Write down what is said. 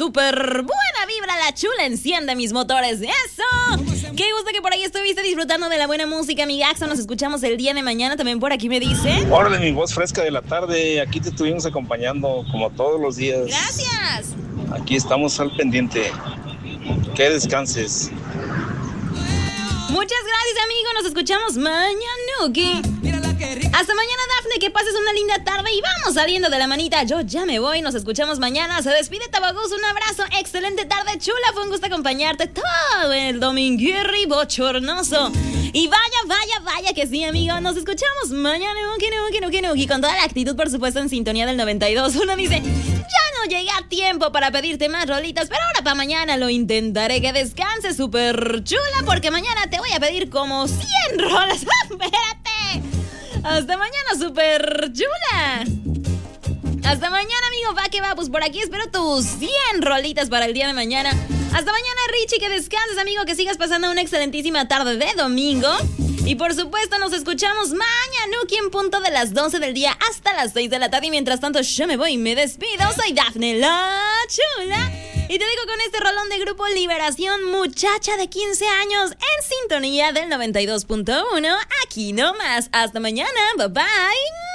súper buena vibra, la chula enciende mis motores. ¡Eso! Qué gusto que por ahí estuviste disfrutando de la buena música, mi Gaxo. Nos escuchamos el día de mañana. También por aquí me dice... Órale, mi voz fresca de la tarde. Aquí te estuvimos acompañando como todos los días. ¡Gracias! Aquí estamos al pendiente. Que descanses. Muchas gracias, amigo. Nos escuchamos mañana. Hasta mañana, Dafne. Que pases una linda tarde y vamos saliendo de la manita. Yo ya me voy. Nos escuchamos mañana. Se despide Tabagus. Un abrazo. Excelente tarde, chula. Fue un gusto acompañarte todo el dominguirri bochornoso. Y vaya que sí, amigo. Nos escuchamos mañana. Y con toda la actitud, por supuesto, en sintonía del 92. Uno dice... Ya no llegué a tiempo para pedirte más rolitas, pero ahora para mañana lo intentaré. Que descanses súper chula, porque mañana te voy a pedir como 100 rolas. ¡Espérate! Hasta mañana, súper chula. Hasta mañana, amigo. Va que va, pues por aquí espero tus 100 rolitas para el día de mañana. Hasta mañana, Richie. Que descanses, amigo. Que sigas pasando una excelentísima tarde de domingo. Y por supuesto nos escuchamos mañana en punto de las 12 del día hasta las 6 de la tarde. Y mientras tanto yo me voy y me despido. Soy Dafne la Chula. Y te digo con este rolón de Grupo Liberación, muchacha de 15 años en sintonía del 92.1. Aquí nomás. Hasta mañana. Bye bye.